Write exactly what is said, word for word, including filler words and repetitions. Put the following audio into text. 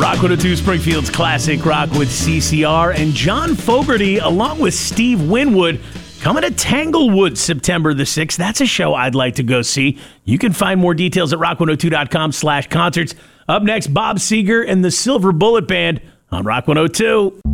Rock one oh two Springfield's Classic Rock with C C R and John Fogerty along with Steve Winwood coming to Tanglewood September the sixth. That's a show I'd like to go see. You can find more details at rock one oh two dot com slash concerts. Up next, Bob Seger and the Silver Bullet Band on Rock one oh two.